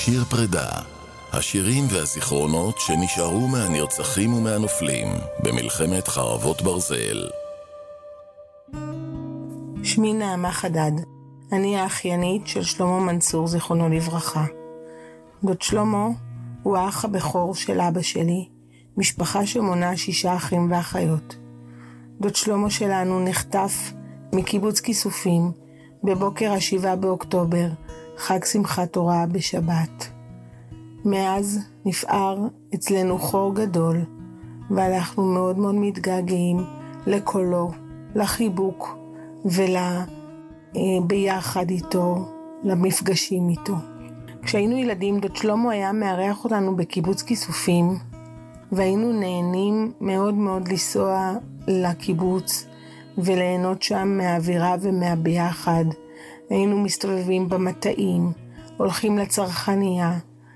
שיר פרידה, השירים והזיכרונות שנשארו מהנרצחים ומהנופלים במלחמת חרבות ברזל. שמי נעמה חדד, אני האחיינית של שלמה מנצור זיכרונו לברכה. דוד שלמה הוא האח הבכור של אבא שלי, משפחה שמונה 6 אחים ואחיות. דוד שלמה שלנו נחטף מקיבוץ כיסופים בבוקר 7 באוקטובר, חג שמחת תורה בשבת. מאז נפער אצלנו חור גדול, ואנחנו מאוד מאוד מתגעגעים לקולו, לחיבוק ביחד איתו, למפגשים איתו. כשהיינו ילדים, דוד שלמה היה מארח אותנו בקיבוץ כיסופים, והיינו נהנים מאוד מאוד לנסוע לקיבוץ וליהנות שם מהאווירה ומהביחד. היינו מסתובבים במטעים, הולכים לצרכניה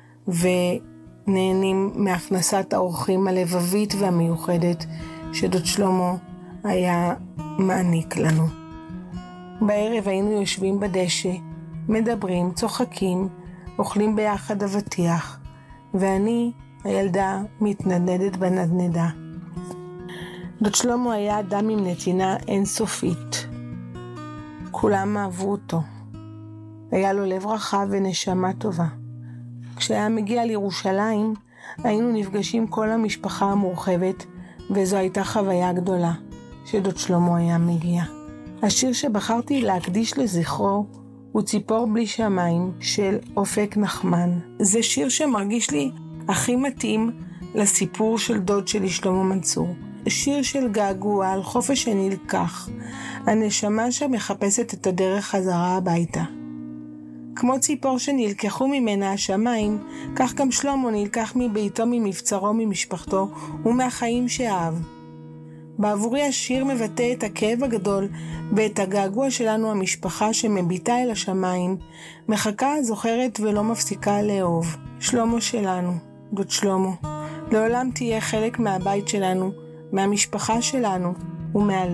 ונהנים מהכנסת האורחים הלבבית והמיוחדת שדוד שלמה היה מעניק לנו. בערב היינו יושבים בדשא, מדברים, צוחקים, אוכלים ביחד אבטיח, ואני, הילדה, מתנדנדת בנדנדה. דוד שלמה היה אדם עם נתינה אינסופית. כולם אהבו אותו. היה לו לב רחב ונשמה טובה. כשהיה מגיע לירושלים, היינו נפגשים כל המשפחה המורחבת, וזו הייתה חוויה גדולה שדוד שלמה היה מגיע. השיר שבחרתי להקדיש לזכרו הוא ציפור בלי שמיים של אופק נחמן. זה שיר שמרגיש לי הכי מתאים לסיפור של דוד שלי שלמה מנצור. שיר של געגוע על חופש שנלקח, הנשמה שמחפשת את הדרך חזרה הביתה. כמו ציפור שנלקחו ממנה השמיים, כך גם שלמה נלקח מביתו, ממבצרו, ממשפחתו ומהחיים שאהב. בעבורי השיר מבטא את הכאב הגדול ואת הגעגוע שלנו, המשפחה שמביטה אל השמיים, מחכה, זוכרת ולא מפסיקה לאהוב. שלמה שלנו, דוד שלמה, לעולם תהיה חלק מהבית שלנו, מהמשפחה שלנו ומהלב.